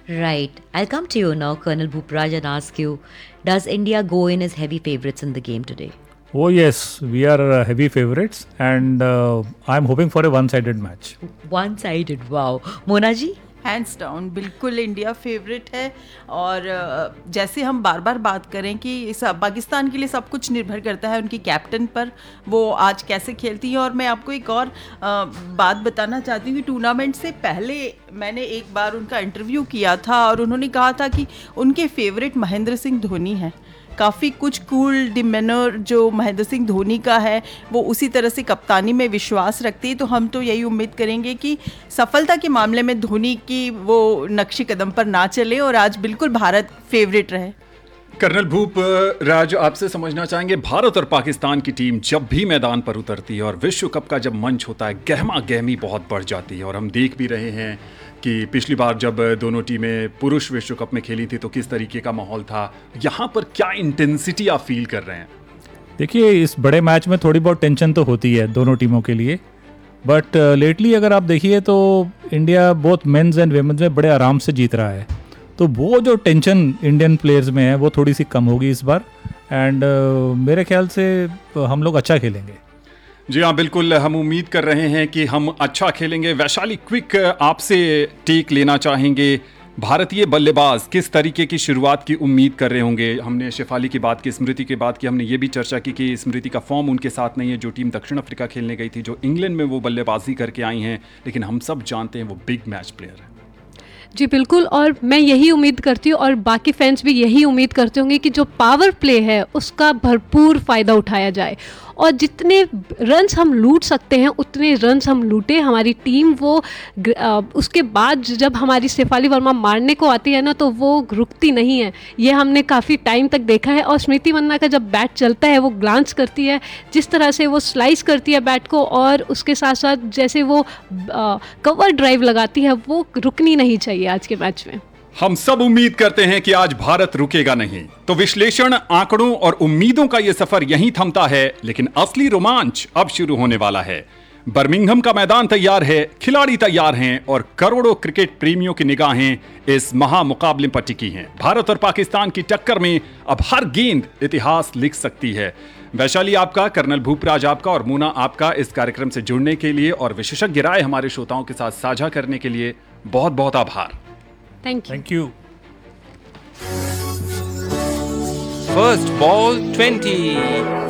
Right. I'll come to you now, Colonel Bhupraj, and ask you, does India go in as heavy favorites in the game today? Oh yes, we are heavy favorites, and I'm hoping for a one-sided match. One-sided, wow. Mona ji? Hands down बिल्कुल India favourite है। और जैसे हम बार बार बात करें कि पाकिस्तान के लिए सब कुछ निर्भर करता है उनकी कैप्टन पर, वो आज कैसे खेलती है। और मैं आपको एक और बात बताना चाहती हूँ कि टूर्नामेंट से पहले मैंने एक बार उनका इंटरव्यू किया था और उन्होंने कहा था कि उनके फेवरेट महेंद्र सिंह धोनी हैं। काफ़ी कुछ कूल डिमेनर जो महेंद्र सिंह धोनी का है वो उसी तरह से कप्तानी में विश्वास रखती है। तो हम तो यही उम्मीद करेंगे कि सफलता के मामले में धोनी की वो नक्शे कदम पर ना चले और आज बिल्कुल भारत फेवरेट रहे। कर्नल भूप राज, आपसे समझना चाहेंगे, भारत और पाकिस्तान की टीम जब भी मैदान पर उतरती है और विश्व कप का जब मंच होता है, गहमा गहमी बहुत बढ़ जाती है। और हम देख भी रहे हैं कि पिछली बार जब दोनों टीमें पुरुष विश्व कप में खेली थी तो किस तरीके का माहौल था। यहाँ पर क्या इंटेंसिटी आप फील कर रहे हैं? देखिए, इस बड़े मैच में थोड़ी बहुत टेंशन तो होती है दोनों टीमों के लिए, बट लेटली अगर आप देखिए तो India both mains and women's में बड़े आराम से जीत रहा है। तो वो जो टेंशन इंडियन प्लेयर्स में है वो थोड़ी सी कम होगी इस बार, एंड मेरे ख्याल से हम लोग अच्छा खेलेंगे। जी हाँ, बिल्कुल हम उम्मीद कर रहे हैं कि हम अच्छा खेलेंगे। वैशाली, क्विक आपसे टेक लेना चाहेंगे, भारतीय बल्लेबाज किस तरीके की शुरुआत की उम्मीद कर रहे होंगे? हमने शेफाली की बात की, स्मृति की बात की, हमने ये भी चर्चा की कि स्मृति का फॉर्म उनके साथ नहीं है। जो टीम दक्षिण अफ्रीका खेलने गई थी, जो इंग्लैंड में वो बल्लेबाजी करके आई हैं, लेकिन हम सब जानते हैं वो बिग मैच प्लेयर है। जी बिल्कुल, और मैं यही उम्मीद करती हूँ और बाकी फैंस भी यही उम्मीद करते होंगे कि जो पावर प्ले है उसका भरपूर फ़ायदा उठाया जाए और जितने रन्स हम लूट सकते हैं उतने रन्स हम लूटें। हमारी टीम वो उसके बाद जब हमारी शेफाली वर्मा मारने को आती है ना तो वो रुकती नहीं है। ये हमने काफ़ी टाइम तक देखा है। और स्मृति मन्ना का जब बैट चलता है वो ग्लांस करती है, जिस तरह से वो स्लाइस करती है बैट को, और उसके साथ साथ जैसे वो कवर ड्राइव लगाती है, वो रुकनी नहीं चाहिए आज के मैच में। हम सब उम्मीद करते हैं कि आज भारत रुकेगा नहीं। तो विश्लेषण, आंकड़ों और उम्मीदों का यह सफर यहीं थमता है, लेकिन असली रोमांच अब शुरू होने वाला है। बर्मिंघम का मैदान तैयार है, खिलाड़ी तैयार हैं और करोड़ों क्रिकेट प्रेमियों की निगाहें इस महामुकाबले पर टिकी हैं। भारत और पाकिस्तान की टक्कर में अब हर गेंद इतिहास लिख सकती है। वैशाली आपका, कर्नल भूपराज आपका और मोना आपका इस कार्यक्रम से जुड़ने के लिए और विशेषज्ञ राय हमारे श्रोताओं के साथ साझा करने के लिए बहुत बहुत आभार। Thank you. First ball 20.